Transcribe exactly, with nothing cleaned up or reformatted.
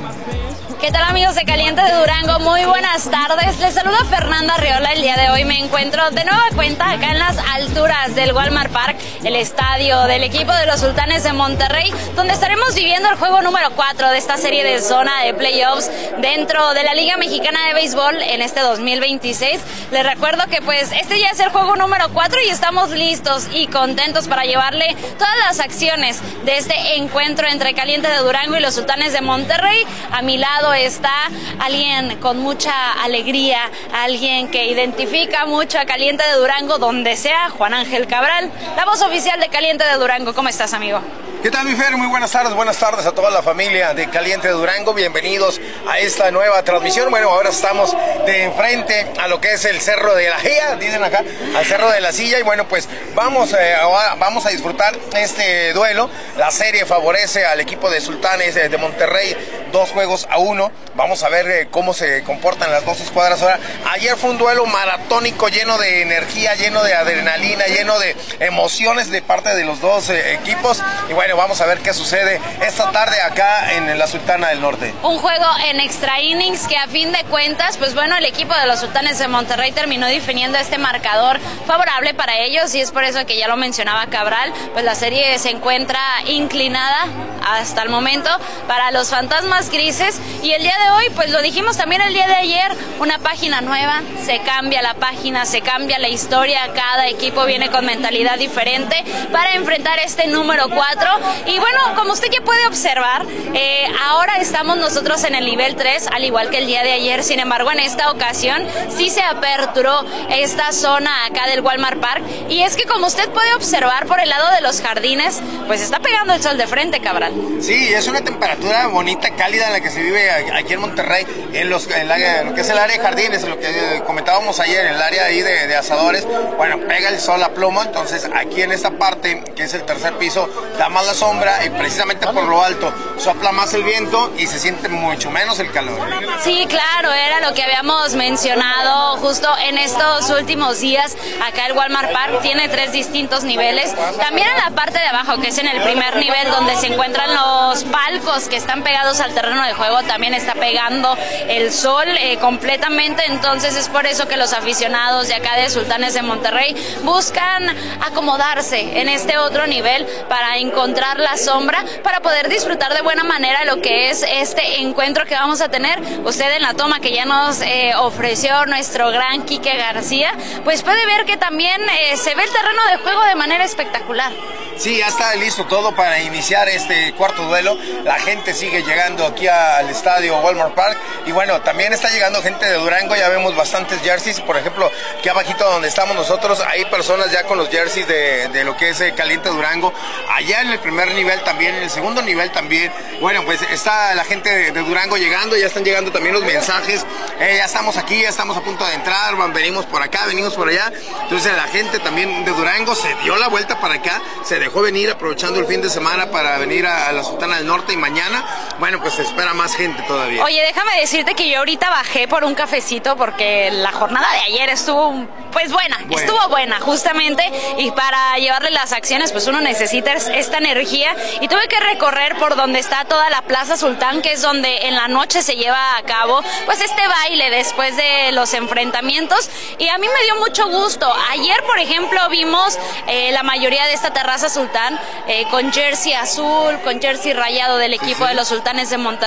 ¿Qué tal, amigos de Caliente de Durango? Muy buenas tardes. Les saluda Fernanda Arriola. El día de hoy me encuentro de nueva cuenta acá en las alturas del Walmart Park, el estadio del equipo de los Sultanes de Monterrey, donde estaremos viviendo el juego número cuatro de esta serie de zona de playoffs dentro de la Liga Mexicana de Béisbol en este dos mil veintiséis. Les recuerdo que pues este ya es el juego número cuatro y estamos listos y contentos para llevarle todas las acciones de este encuentro entre Caliente de Durango y los Sultanes de Monterrey. A mi lado está alguien con mucha alegría, alguien que identifica mucho a Caliente de Durango donde sea, Juan Ángel Cabral, la voz oficial de Caliente de Durango. ¿Cómo estás, amigo? ¿Qué tal, mi Fer? Muy buenas tardes, buenas tardes a toda la familia de Caliente de Durango. Bienvenidos a esta nueva transmisión. Bueno, ahora estamos de enfrente a lo que es el Cerro de la Gea, dicen acá, al Cerro de la Silla. Y bueno, pues vamos, eh, vamos a disfrutar este duelo. La serie favorece al equipo de Sultanes de Monterrey, dos juegos a uno. Vamos a ver eh, cómo se comportan las dos escuadras ahora. Ayer fue un duelo maratónico, lleno de energía, lleno de adrenalina, lleno de emociones de parte de los dos eh, equipos. Y bueno, vamos a ver qué sucede esta tarde acá en la Sultana del Norte. Un juego en extra innings que a fin de cuentas, pues bueno, el equipo de los Sultanes de Monterrey terminó definiendo este marcador favorable para ellos, y es por eso que ya lo mencionaba Cabral, pues la serie se encuentra inclinada hasta el momento para los Fantasmas Grises. Y el día de hoy, pues lo dijimos también el día de ayer, una página nueva, se cambia la página, se cambia la historia, cada equipo viene con mentalidad diferente para enfrentar este número cuatro. Y bueno, como usted ya puede observar, eh, ahora estamos nosotros en el nivel tres, al igual que el día de ayer. Sin embargo, en esta ocasión sí se aperturó esta zona acá del Walmart Park, y es que como usted puede observar por el lado de los jardines, pues está pegando el sol de frente, Cabral. Sí, es una temperatura bonita, cálida en la que se vive aquí en Monterrey, en, los, en, la, en lo que es el área de jardines, en lo que comentábamos ayer, en el área ahí de, de asadores. Bueno, pega el sol a plomo, entonces aquí en esta parte, que es el tercer piso, da más la sombra, y precisamente por lo alto sopla más el viento y se siente mucho menos el calor. Sí, claro, era lo que habíamos mencionado justo en estos últimos días. Acá el Walmart Park tiene tres distintos niveles. También en la parte de abajo, que es en el primer nivel, donde se encuentran los palcos que están pegados al terreno de juego, también está pegando el sol eh, completamente. Entonces es por eso que los aficionados de acá de Sultanes de Monterrey buscan acomodarse en este otro nivel para encontrar la sombra, para poder disfrutar de buena manera lo que es este encuentro que vamos a tener. Usted en la toma que ya nos eh, ofreció nuestro gran Quique García, pues puede ver que también eh, se ve el terreno de juego de manera espectacular. Sí, ya está listo todo para iniciar este cuarto duelo. La gente sigue llegando aquí al estadio Walmart Park. Y bueno, también está llegando gente de Durango. Ya vemos bastantes jerseys. Por ejemplo, aquí abajito donde estamos nosotros, hay personas ya con los jerseys de, de lo que es Caliente Durango. Allá en el primer nivel también, en el segundo nivel también. Bueno, pues está la gente de, de Durango llegando. Ya están llegando también los mensajes. Eh, ya estamos aquí, ya estamos a punto de entrar. Venimos por acá, venimos por allá. Entonces la gente también de Durango se dio la vuelta para acá. Se dejó venir aprovechando el fin de semana para venir a, a la Sultana del Norte, y mañana, bueno, pues se espera más gente todavía. Oye, déjame decirte que yo ahorita bajé por un cafecito porque la jornada de ayer estuvo pues buena, bueno. estuvo buena justamente, y para llevarle las acciones pues uno necesita esta energía, y tuve que recorrer por donde está toda la Plaza Sultán, que es donde en la noche se lleva a cabo pues este baile después de los enfrentamientos, y a mí me dio mucho gusto. Ayer, por ejemplo, vimos eh, la mayoría de esta terraza Sultán eh, con jersey azul, con jersey rayado del equipo sí, sí. de los Sultanes de Monterrey.